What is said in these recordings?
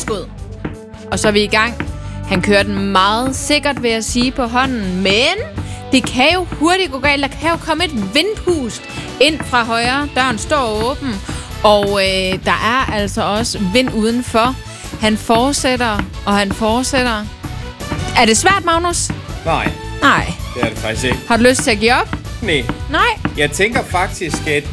Værsgo. Og så er vi i gang. Han kører den meget sikkert, vil jeg sige, på hånden. Men det kan jo hurtigt gå galt. Der kan jo komme et vindpust ind fra højre. Døren står åben. Og der er altså også vind udenfor. Han fortsætter, og han fortsætter. Er det svært, Magnus? Nej. Nej. Det er det faktisk ikke. Har du lyst til at give op? Nej. Jeg tænker faktisk, at...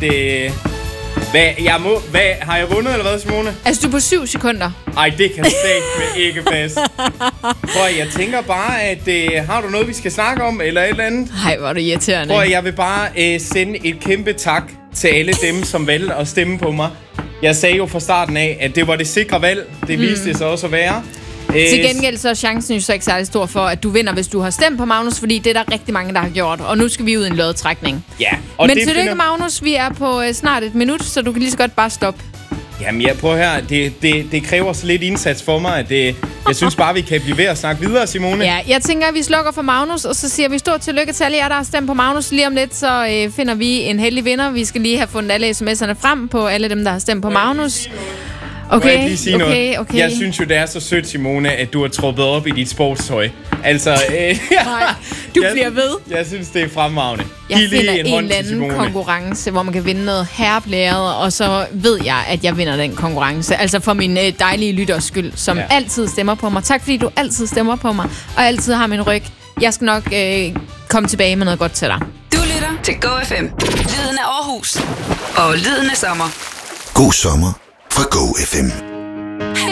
har jeg vundet, eller hvad, Simone? Altså, du er på 7 sekunder. Ej, det kan satme ikke passe. Prøv, jeg tænker bare, at... har du noget, vi skal snakke om, eller et eller andet? Ej, hvor er det irriterende. Prøv, jeg vil bare sende et kæmpe tak til alle dem, som valgte at stemme på mig. Jeg sagde jo fra starten af, at det var det sikre valg. Det viste det sig også at være. Til gengæld så er chancen jo så ikke særlig stor for, at du vinder, hvis du har stemt på Magnus, fordi det er der rigtig mange, der har gjort. Og nu skal vi ud i en lodtrækning. Ja. Og men tillykke, Magnus. Vi er på snart et minut, så du kan lige så godt bare stoppe. Jamen, jeg prøver her. Det kræver så lidt indsats for mig, at jeg synes bare, vi kan blive ved at snakke videre, Simone. Ja, jeg tænker, at vi slukker for Magnus, og så siger vi stort tillykke til alle jer, der har stemt på Magnus. Lige om lidt, så finder vi en heldig vinder. Vi skal lige have fundet alle sms'erne frem på alle dem, der har stemt på Magnus. Okay. Jeg synes jo, det er så sødt, Simone, at du har troppet op i dit sportstøj. Altså, nej, du bliver ved. Jeg synes, det er fremragende. Jeg finder en eller anden konkurrence, hvor man kan vinde noget herreblæret, og så ved jeg, at jeg vinder den konkurrence. Altså for min dejlige lytters skyld, som altid stemmer på mig. Tak fordi du altid stemmer på mig, og altid har min ryg. Jeg skal nok komme tilbage med noget godt til dig. Du lytter til Go FM. Lyden af Aarhus. Og lyden af sommer. God sommer fra Go FM.